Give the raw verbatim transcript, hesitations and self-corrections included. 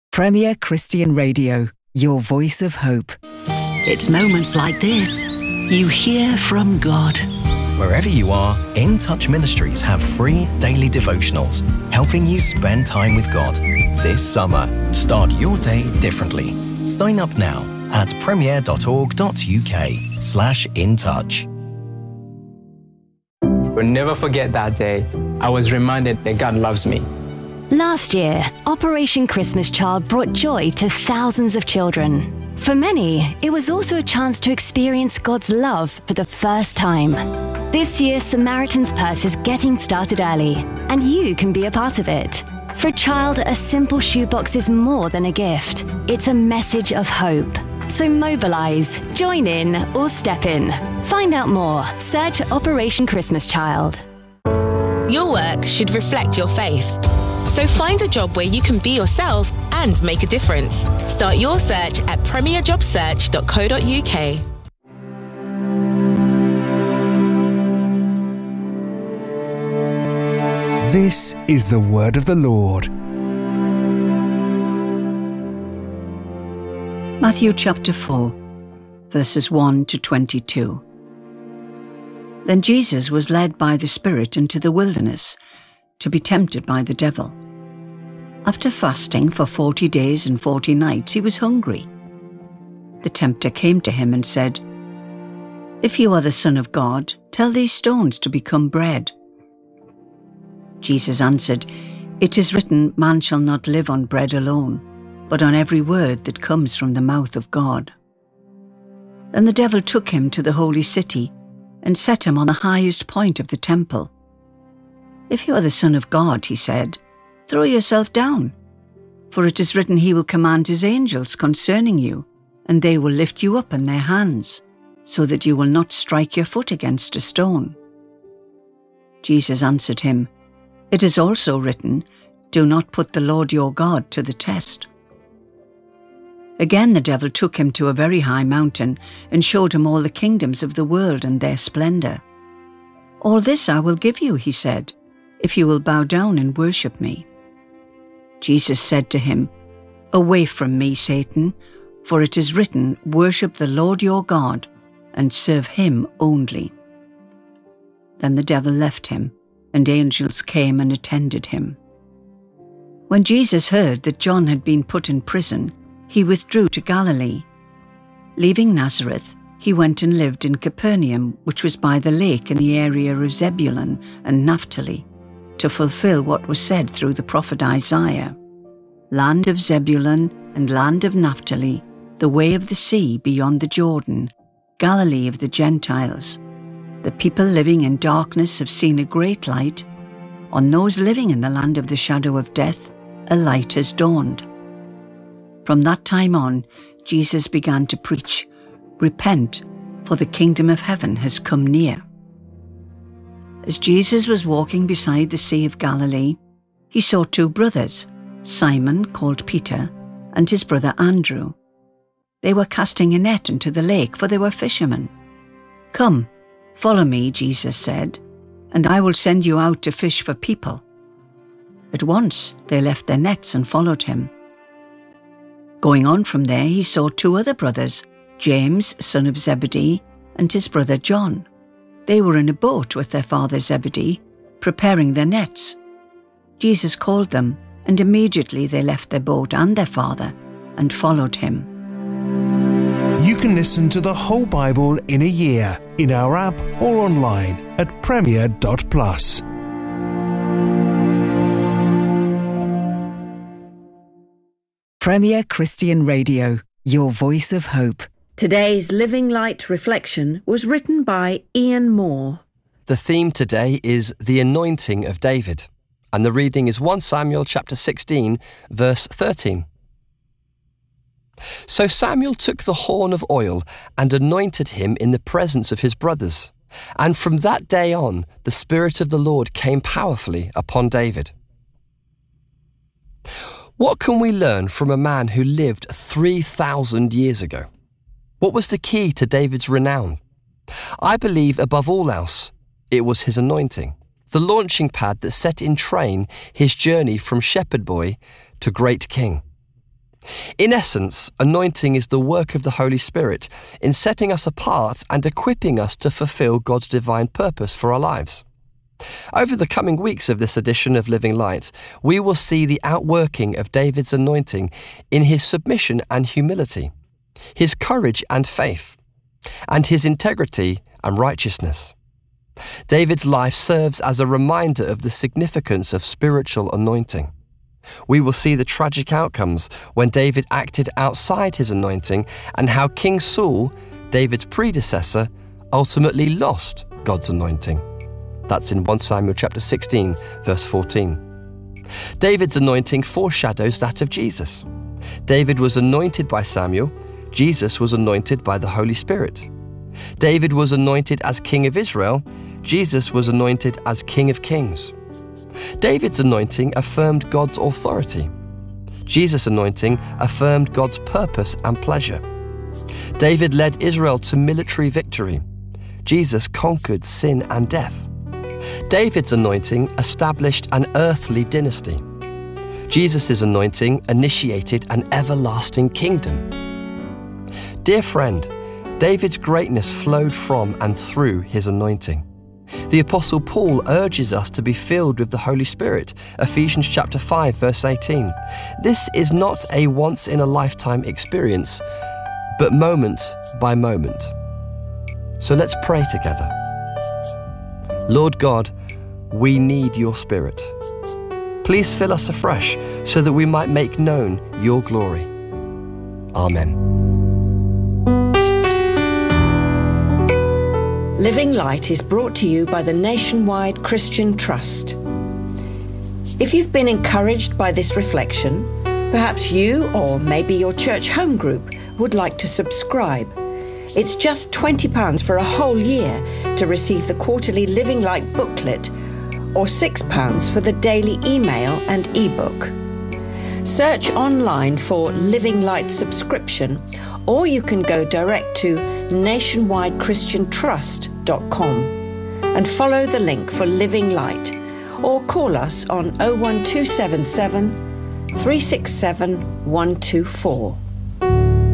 Premier Christian Radio, your voice of hope. It's moments like this you hear from God. Wherever you are, In Touch Ministries have free daily devotionals helping you spend time with God. This summer, start your day differently. Sign up now at premier.org.uk slash in touch. We'll never forget that day. I was reminded that God loves me. Last year, Operation Christmas Child brought joy to thousands of children. For many, it was also a chance to experience God's love for the first time. This year, Samaritan's Purse is getting started early, and you can be a part of it. For a child, a simple shoebox is more than a gift. It's a message of hope. So mobilize, join in, or step in. Find out more. Search Operation Christmas Child. Your work should reflect your faith. So find a job where you can be yourself and make a difference. Start your search at premier job search dot co dot uk. This is the word of the Lord. Matthew chapter four, verses one to twenty-two. Then Jesus was led by the Spirit into the wilderness to be tempted by the devil. After fasting for forty days and forty nights, he was hungry. The tempter came to him and said, "If you are the Son of God, tell these stones to become bread." Jesus answered, "It is written, man shall not live on bread alone, but on every word that comes from the mouth of God." Then the devil took him to the holy city and set him on the highest point of the temple. "If you are the Son of God," he said, "throw yourself down, for it is written, he will command his angels concerning you, and they will lift you up in their hands, so that you will not strike your foot against a stone." Jesus answered him, "It is also written, do not put the Lord your God to the test." Again the devil took him to a very high mountain and showed him all the kingdoms of the world and their splendor. "All this I will give you," he said, "if you will bow down and worship me." Jesus said to him, "Away from me, Satan, for it is written, worship the Lord your God and serve him only." Then the devil left him, and angels came and attended him. When Jesus heard that John had been put in prison, he withdrew to Galilee. Leaving Nazareth, he went and lived in Capernaum, which was by the lake in the area of Zebulun and Naphtali, to fulfill what was said through the prophet Isaiah. "Land of Zebulun and land of Naphtali, the way of the sea beyond the Jordan, Galilee of the Gentiles. The people living in darkness have seen a great light. On those living in the land of the shadow of death, a light has dawned." From that time on, Jesus began to preach, "Repent, for the kingdom of heaven has come near." As Jesus was walking beside the Sea of Galilee, he saw two brothers, Simon, called Peter, and his brother Andrew. They were casting a net into the lake, for they were fishermen. "Come, follow me," Jesus said, "and I will send you out to fish for people." At once they left their nets and followed him. Going on from there, he saw two other brothers, James, son of Zebedee, and his brother John. They were in a boat with their father Zebedee, preparing their nets. Jesus called them, and immediately they left their boat and their father and followed him. You can listen to the whole Bible in a year in our app or online at premier dot plus. Premier Christian Radio, your voice of hope. Today's Living Light Reflection was written by Ian Moore. The theme today is the anointing of David, and the reading is First Samuel chapter sixteen, verse thirteen. So Samuel took the horn of oil and anointed him in the presence of his brothers, and from that day on the Spirit of the Lord came powerfully upon David. What can we learn from a man who lived three thousand years ago? What was the key to David's renown? I believe, above all else, it was his anointing, the launching pad that set in train his journey from shepherd boy to great king. In essence, anointing is the work of the Holy Spirit in setting us apart and equipping us to fulfill God's divine purpose for our lives. Over the coming weeks of this edition of Living Light, we will see the outworking of David's anointing in his submission and humility, his courage and faith, and his integrity and righteousness. David's life serves as a reminder of the significance of spiritual anointing. We will see the tragic outcomes when David acted outside his anointing and how King Saul, David's predecessor, ultimately lost God's anointing. That's in First Samuel chapter sixteen, verse fourteen. David's anointing foreshadows that of Jesus. David was anointed by Samuel. Jesus was anointed by the Holy Spirit. David was anointed as King of Israel. Jesus was anointed as King of Kings. David's anointing affirmed God's authority. Jesus' anointing affirmed God's purpose and pleasure. David led Israel to military victory. Jesus conquered sin and death. David's anointing established an earthly dynasty. Jesus' anointing initiated an everlasting kingdom. Dear friend, David's greatness flowed from and through his anointing. The Apostle Paul urges us to be filled with the Holy Spirit, Ephesians chapter five, verse eighteen. This is not a once-in-a-lifetime experience, but moment by moment. So let's pray together. Lord God, we need your Spirit. Please fill us afresh so that we might make known your glory. Amen. Living Light is brought to you by the Nationwide Christian Trust. If you've been encouraged by this reflection, perhaps you or maybe your church home group would like to subscribe. It's just twenty pounds for a whole year to receive the quarterly Living Light booklet, or six pounds for the daily email and ebook. Search online for Living Light subscription, or you can go direct to nationwide christian trust dot com and follow the link for Living Light, or call us on oh one two seven seven, three six seven, one two four.